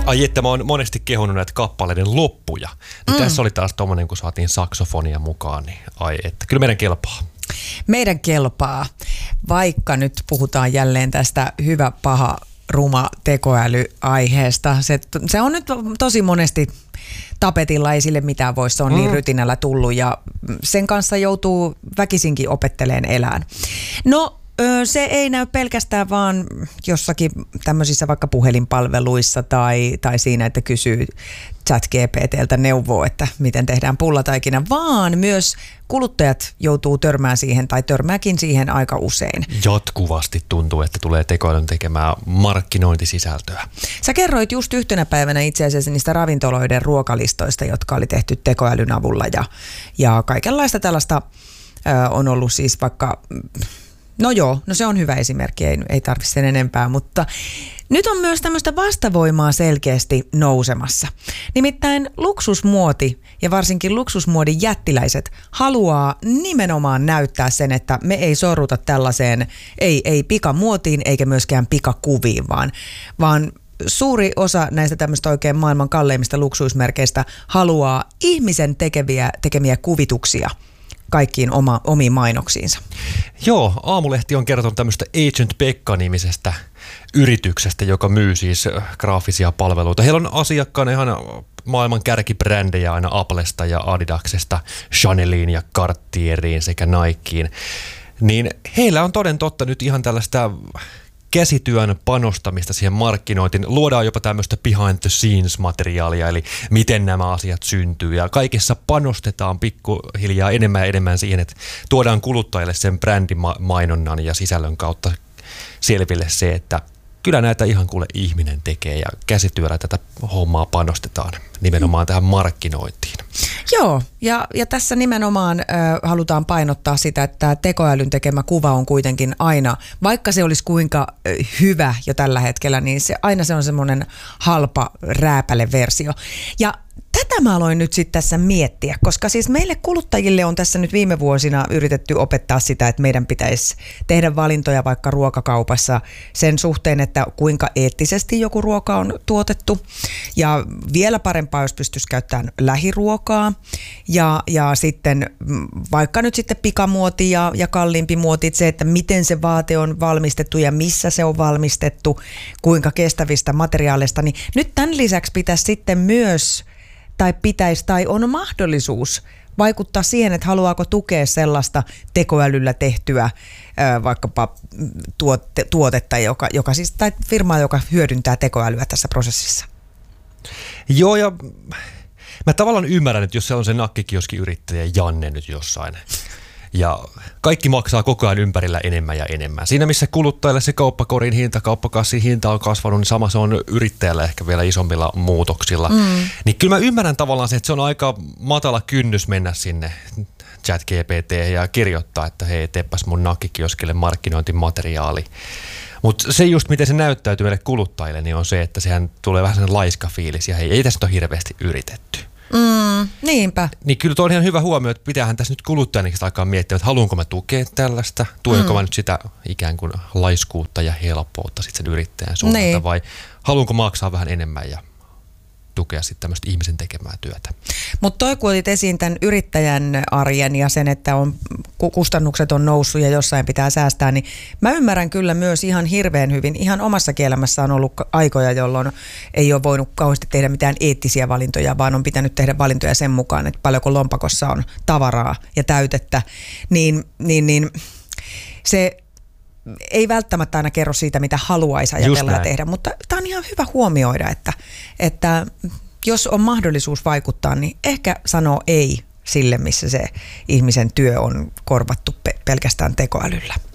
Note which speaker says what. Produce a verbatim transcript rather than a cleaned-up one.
Speaker 1: Ai että mä oon monesti kehunut näitä kappaleiden loppuja. Niin mm. Tässä oli taas tommonen, kun saatiin saksofonia mukaan, niin ai että kyllä meidän kelpaa.
Speaker 2: Meidän kelpaa, vaikka nyt puhutaan jälleen tästä hyvä, paha, ruma tekoälyaiheesta. Se, se on nyt tosi monesti tapetilla, ei sille mitään voi, se on mm. niin rytinällä tullut ja sen kanssa joutuu väkisinkin opetteleen elään. No se ei näy pelkästään vaan jossakin tämmöisissä vaikka puhelinpalveluissa tai, tai siinä, että kysyy ChatGPT:ltä neuvoa, että miten tehdään pullataikina, vaan myös kuluttajat joutuu törmään siihen tai törmääkin siihen aika usein.
Speaker 1: Jatkuvasti tuntuu, että tulee tekoälyn tekemään markkinointisisältöä.
Speaker 2: Sä kerroit just yhtenä päivänä itse asiassa niistä ravintoloiden ruokalistoista, jotka oli tehty tekoälyn avulla ja, ja kaikenlaista tällaista ö, on ollut siis vaikka... No joo, no se on hyvä esimerkki, ei, ei tarvitse sen enempää, mutta nyt on myös tämmöistä vastavoimaa selkeästi nousemassa. Nimittäin luksusmuoti ja varsinkin luksusmuodin jättiläiset haluaa nimenomaan näyttää sen, että me ei sorruta tällaiseen, ei, ei pikamuotiin eikä myöskään pikakuviin, vaan, vaan suuri osa näistä tämmöistä oikein maailman kalleimmista luksuismerkeistä haluaa ihmisen tekeviä, tekemiä kuvituksia kaikkiin oma, omiin mainoksiinsa.
Speaker 1: Joo, Aamulehti on kertonut tämmöistä Agent Pekka-nimisestä yrityksestä, joka myy siis graafisia palveluita. Heillä on asiakkaana ihan maailman kärkibrändejä aina Applesta ja Adidaksesta, Chaneliin ja Cartieriin sekä Nikeen. Niin heillä on toden totta nyt ihan tällaista käsityön panostamista siihen markkinointiin. Luodaan jopa tämmöistä behind the scenes-materiaalia, eli miten nämä asiat syntyy. Ja kaikessa panostetaan pikkuhiljaa enemmän ja enemmän siihen, että tuodaan kuluttajille sen brändimainonnan ja sisällön kautta selville se, että kyllä näitä ihan kuule ihminen tekee ja käsityöllä tätä hommaa panostetaan nimenomaan tähän markkinointiin.
Speaker 2: Joo, ja, ja tässä nimenomaan ö, halutaan painottaa sitä, että tekoälyn tekemä kuva on kuitenkin aina, vaikka se olisi kuinka ö, hyvä jo tällä hetkellä, niin se, aina se on semmoinen halpa rääpäle versio. Ja tätä mä aloin nyt sitten tässä miettiä, koska siis meille kuluttajille on tässä nyt viime vuosina yritetty opettaa sitä, että meidän pitäisi tehdä valintoja vaikka ruokakaupassa sen suhteen, että kuinka eettisesti joku ruoka on tuotettu ja vielä parempaa, jos pystyisi käyttämään lähiruokaa ja, ja sitten vaikka nyt sitten pikamuoti ja, ja kalliimpi muoti, se, että miten se vaate on valmistettu ja missä se on valmistettu, kuinka kestävistä materiaaleista, niin nyt tämän lisäksi pitäisi sitten myös tai pitäisi tai on mahdollisuus vaikuttaa siihen, että haluaako tukea sellaista tekoälyllä tehtyä vaikkapa tuote, tuotetta, joka, joka siis, tai firmaa, joka hyödyntää tekoälyä tässä prosessissa.
Speaker 1: Joo, ja mä tavallaan ymmärrän, että jos se on se nakkikioski-yrittäjä Janne nyt jossain, ja kaikki maksaa koko ajan ympärillä enemmän ja enemmän. Siinä missä kuluttajille se kauppakorin hinta, kauppakassin hinta on kasvanut, niin sama se on yrittäjällä ehkä vielä isommilla muutoksilla. Mm. Niin kyllä mä ymmärrän tavallaan se, että se on aika matala kynnys mennä sinne ChatGPT ja kirjoittaa, että hei, teepäs mun nakkikioskille markkinointimateriaali. Mutta se just, miten se näyttäytyy meille kuluttajille, niin on se, että sehän tulee vähän sellainen laiska fiilis ja hei, ei tässä ole hirveästi yritetty.
Speaker 2: Mm, niinpä.
Speaker 1: Niin kyllä tuo on ihan hyvä huomio, että pitäähän tässä nyt kuluttajanikin alkaa miettiä, että haluanko mä tukea tällaista, tuenko mm. mä nyt sitä ikään kuin laiskuutta ja helppoutta sitten sen yrittäjän suunnalta niin. Vai haluanko maksaa vähän enemmän ja tukea sitten tämmöistä ihmisen tekemää työtä.
Speaker 2: Mutta toi kun otit esiin tämän yrittäjän arjen ja sen, että on, kustannukset on noussut ja jossain pitää säästää, niin mä ymmärrän kyllä myös ihan hirveän hyvin. Ihan omassa kielämässä on ollut aikoja, jolloin ei ole voinut kauheasti tehdä mitään eettisiä valintoja, vaan on pitänyt tehdä valintoja sen mukaan, että paljonko lompakossa on tavaraa ja täytettä. Niin, niin, niin se ei välttämättä aina kerro siitä, mitä haluaisi ajatella ja tehdä, mutta tämä on ihan hyvä huomioida, että, että jos on mahdollisuus vaikuttaa, niin ehkä sanoo ei sille, missä se ihmisen työ on korvattu pe- pelkästään tekoälyllä.